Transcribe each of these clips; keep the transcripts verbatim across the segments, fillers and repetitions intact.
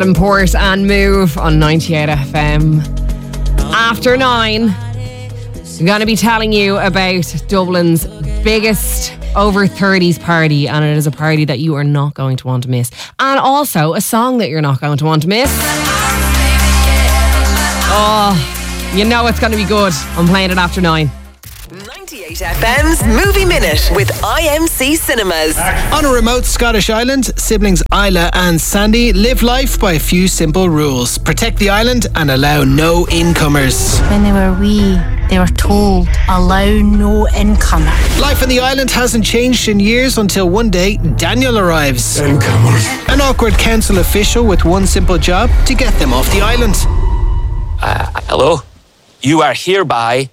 Adam Port and Move on ninety-eight F M. After nine, I'm going to be telling you about Dublin's biggest over thirties party, and it is a party that you are not going to want to miss. And also a song that you're not going to want to miss. Oh, you know it's going to be good. I'm playing it after nine. ninety-eight F M's Movie Minute with I M C Cinemas. On a remote Scottish island, siblings Isla and Sandy live life by a few simple rules. Protect the island and allow no incomers. When they were wee, they were told, allow no incomer. Life on the island hasn't changed in years until one day Daniel arrives. Incomers. An awkward council official with one simple job: to get them off the island. Uh, hello? You are hereby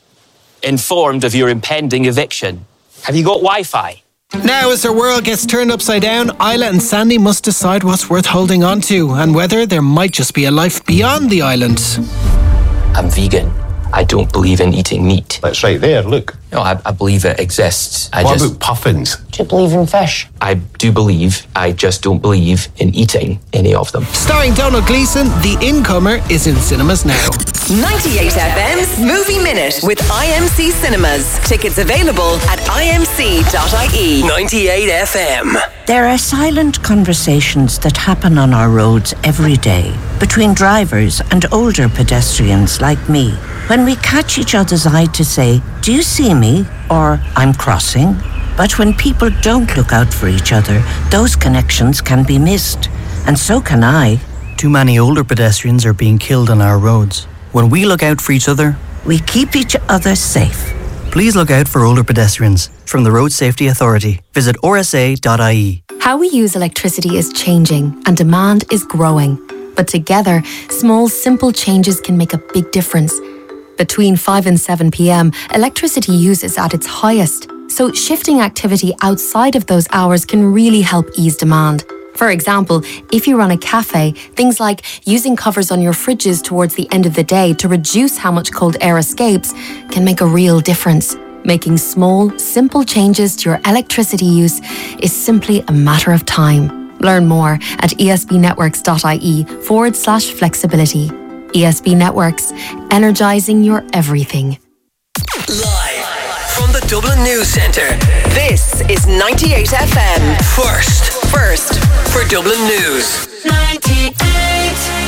informed of your impending eviction. Have you got Wi-Fi? Now, as their world gets turned upside down, Isla and Sandy must decide what's worth holding on to and whether there might just be a life beyond the island. I'm vegan. I don't believe in eating meat. That's right there, look. No, I, I believe it exists. I what just, about puffins? Do you believe in fish? I do believe, I just don't believe in eating any of them. Starring Donald Gleeson, The Incomer is in cinemas now. ninety-eight F M's Movie Minute with I M C Cinemas. Tickets available at I M C dot I E. ninety-eight F M. There are silent conversations that happen on our roads every day between drivers and older pedestrians like me. When we catch each other's eye to say, "Do you see me?" or "I'm crossing." But when people don't look out for each other, those connections can be missed. And so can I. Too many older pedestrians are being killed on our roads. When we look out for each other, we keep each other safe. Please look out for older pedestrians. From the Road Safety Authority. Visit R S A dot I E. How we use electricity is changing and demand is growing. But together, small, simple changes can make a big difference. Between five and seven p.m, electricity use is at its highest. So shifting activity outside of those hours can really help ease demand. For example, if you run a cafe, things like using covers on your fridges towards the end of the day to reduce how much cold air escapes can make a real difference. Making small, simple changes to your electricity use is simply a matter of time. Learn more at esbnetworks.ie forward slash flexibility. E S B Networks, energising your everything. Live from the Dublin News Centre, this is ninety-eight F M. First, first for Dublin News. ninety-eight.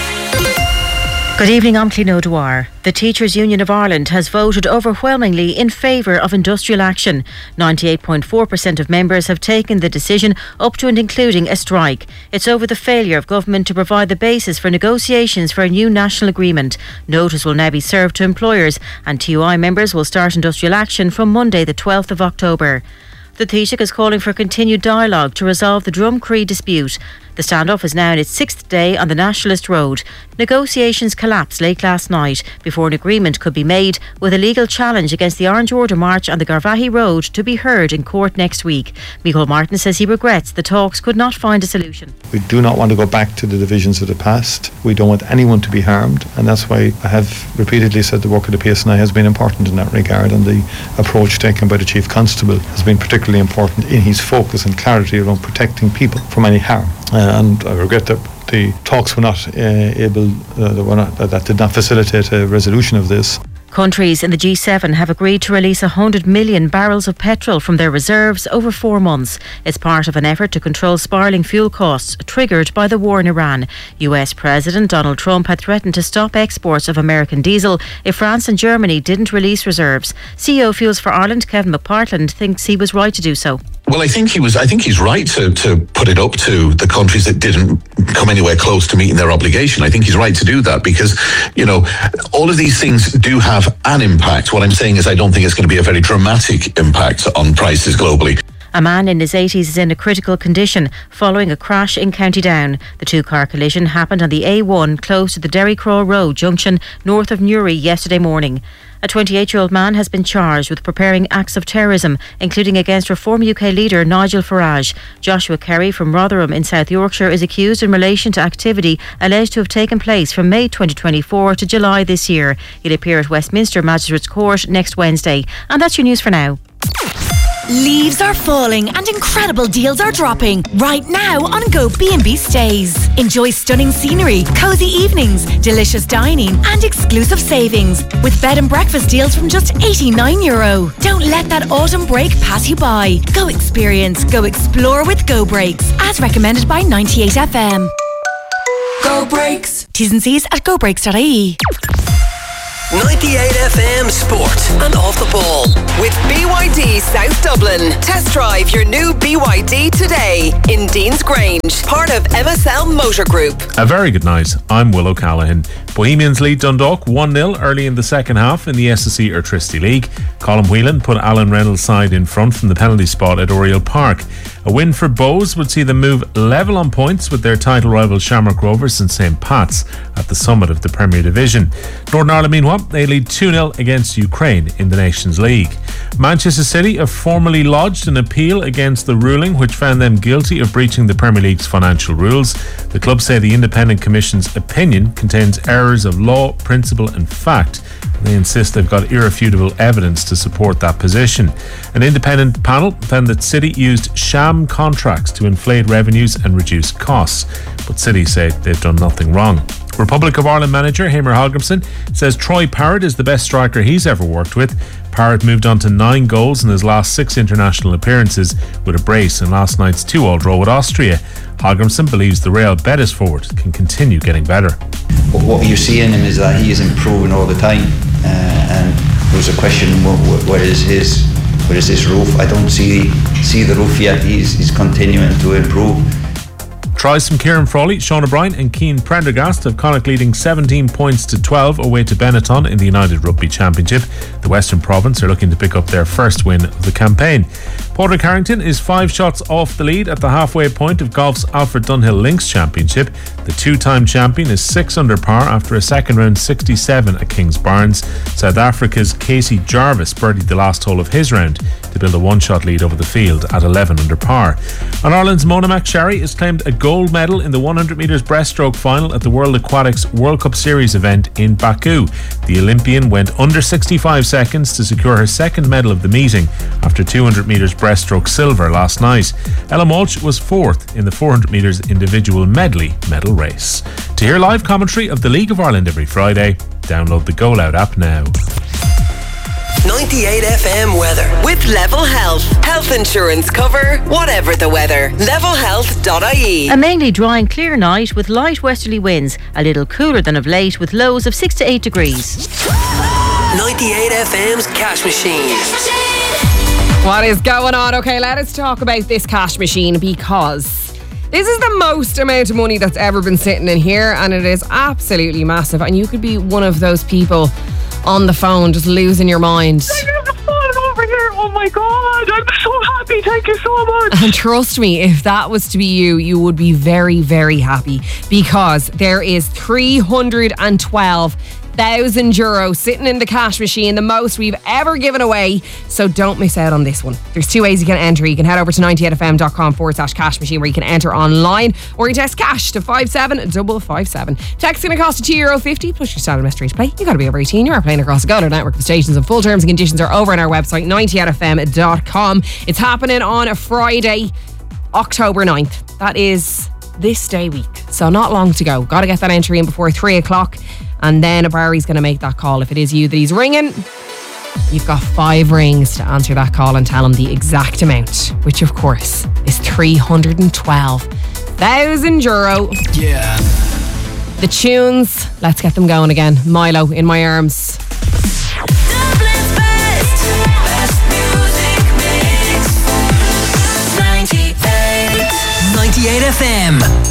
Good evening, I'm Clino Dwyer. The Teachers' Union of Ireland has voted overwhelmingly in favour of industrial action. ninety-eight point four percent of members have taken the decision up to and including a strike. It's over the failure of government to provide the basis for negotiations for a new national agreement. Notice will now be served to employers, and T U I members will start industrial action from Monday the twelfth of October. The Taoiseach is calling for continued dialogue to resolve the Drumcree dispute. The standoff is now in its sixth day on the Nationalist Road. Negotiations collapsed late last night before an agreement could be made, with a legal challenge against the Orange Order March on the Garvaghey Road to be heard in court next week. Micheál Martin says he regrets the talks could not find a solution. We do not want to go back to the divisions of the past. We don't want anyone to be harmed, and that's why I have repeatedly said the work of the P S N I has been important in that regard, and the approach taken by the Chief Constable has been particularly important in his focus and clarity around protecting people from any harm. Uh, and I regret that the talks were not uh, able, uh, that, were not, uh, that did not facilitate a resolution of this. Countries in the G seven have agreed to release one hundred million barrels of petrol from their reserves over four months. It's part of an effort to control spiralling fuel costs triggered by the war in Iran. U S President Donald Trump had threatened to stop exports of American diesel if France and Germany didn't release reserves. C E O Fuels for Ireland, Kevin McPartland, thinks he was right to do so. Well, I think he was. I think he's right to, to put it up to the countries that didn't come anywhere close to meeting their obligation. I think he's right to do that because, you know, all of these things do have an impact. What I'm saying is I don't think it's going to be a very dramatic impact on prices globally. A man in his eighties is in a critical condition following a crash in County Down. The two-car collision happened on the A one close to the Derry Craw Road junction north of Newry yesterday morning. A twenty-eight-year-old man has been charged with preparing acts of terrorism, including against Reform U K leader Nigel Farage. Joshua Kerry from Rotherham in South Yorkshire is accused in relation to activity alleged to have taken place from May twenty twenty-four to July this year. He'll appear at Westminster Magistrates Court next Wednesday. And that's your news for now. Leaves are falling and incredible deals are dropping right now on Go B and B Stays. Enjoy stunning scenery, cozy evenings, delicious dining and exclusive savings with bed and breakfast deals from just eighty-nine euro. Don't let that autumn break pass you by. Go experience, go explore with Go Breaks, as recommended by ninety-eight F M. Go Breaks. T's and C's at go breaks dot I E. ninety-eight F M Sport and Off the Ball with B Y D South Dublin. Test drive your new B Y D today in Dean's Grange, part of M S L Motor Group. A very good night. I'm Will O'Callaghan. Bohemians lead Dundalk one nil early in the second half in the S S E Airtricity League. Colm Whelan put Alan Reynolds' side in front from the penalty spot at Oriel Park. A win for Bows would see them move level on points with their title rival Shamrock Rovers and Saint Pat's at the summit of the Premier Division. Northern Ireland, meanwhile, they lead two nil against Ukraine in the Nations League. Manchester City have formally lodged an appeal against the ruling which found them guilty of breaching the Premier League's financial rules. The club say the Independent Commission's opinion contains errors of law, principle and fact. They insist they've got irrefutable evidence to support that position. An independent panel found that City used sham contracts to inflate revenues and reduce costs, but City say they've done nothing wrong. Republic of Ireland manager Hamer Hallgrímsson says Troy Parrott is the best striker he's ever worked with. Parrott moved on to nine goals in his last six international appearances with a brace in last night's two all draw with Austria. Hallgrímsson believes the Real Betis forward can continue getting better. But what you see in him is that he is improving all the time, uh, and there's a question: what, what is his, what is this roof? I don't see see the roof yet. He's he's continuing to improve. Tries from Kieran Frawley, Sean O'Brien and Cian Prendergast have Connacht leading seventeen points to twelve away to Benetton in the United Rugby Championship. The Western Province are looking to pick up their first win of the campaign. Padraig Harrington is five shots off the lead at the halfway point of golf's Alfred Dunhill Links Championship. The two-time champion is six under par after a second round sixty-seven at Kings Barnes. South Africa's Casey Jarvis birdied the last hole of his round to build a one-shot lead over the field at eleven under par. And Ireland's Mona McSherry has claimed a gold medal in the one hundred metres breaststroke final at the World Aquatics World Cup Series event in Baku. The Olympian went under sixty-five seconds to secure her second medal of the meeting after two hundred metres breaststroke silver last night. Ellen Walsh was fourth in the four hundred metres individual medley medal race. To hear live commentary of the League of Ireland every Friday, download the Go Loud app now. ninety-eight F M weather with Level Health. Health insurance cover, whatever the weather. level health dot I E. A mainly dry and clear night with light westerly winds, a little cooler than of late with lows of six to eight degrees. ninety-eight F M's Cash Machine. What is going on? Okay, let us talk about this cash machine because this is the most amount of money that's ever been sitting in here, and it is absolutely massive. And you could be one of those people on the phone just losing your mind. Over here. Oh my God, I'm so happy. Thank you so much. And trust me, if that was to be you, you would be very, very happy because there is three hundred twelve thousand euro sitting in the cash machine, the most we've ever given away. So don't miss out on this one. There's two ways you can enter. You can head over to ninety-eight f m dot com forward slash cash machine where you can enter online, or you text cash to five seven five five seven. Text going to cost you two euro fifty plus your standard message play. You got to be over eighteen. You are playing across the Go Loud network of stations, and full terms and conditions are over on our website ninety-eight f m dot com. It's happening on a Friday, October ninth. That is this day week, so not long to go. Got to get that entry in before three o'clock. And then Barry's going to make that call. If it is you that he's ringing, you've got five rings to answer that call and tell him the exact amount, which of course is three hundred twelve thousand euro. Yeah. The tunes, let's get them going again. Milo, In My Arms. Dublin's best, best music mix. ninety-eight ninety-eight F M.